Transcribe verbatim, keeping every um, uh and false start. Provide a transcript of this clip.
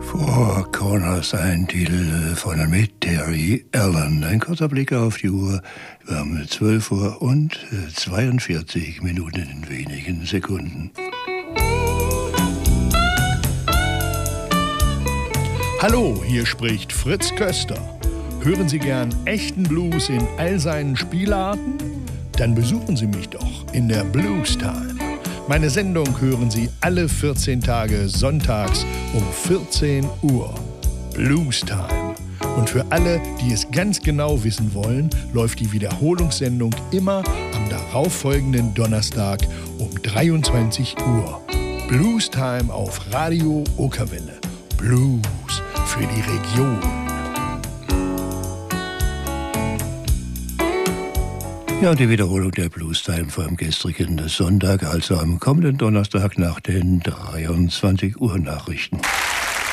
Four Corners, ein Titel von und mit Terry Allen. Ein kurzer Blick auf die Uhr. Wir haben zwölf Uhr und zweiundvierzig Minuten in wenigen Sekunden. Hallo, hier spricht Fritz Köster. Hören Sie gern echten Blues in all seinen Spielarten? Dann besuchen Sie mich doch in der Blues Time. Meine Sendung hören Sie alle vierzehn Tage sonntags um vierzehn Uhr. Blues Time. Und für alle, die es ganz genau wissen wollen, läuft die Wiederholungssendung immer am darauffolgenden Donnerstag um dreiundzwanzig Uhr. Blues Time auf Radio Okerwelle. Blues für die Region. Ja, und die Wiederholung der Blues Time vor dem gestrigen Sonntag, also am kommenden Donnerstag nach den dreiundzwanzig Uhr Nachrichten.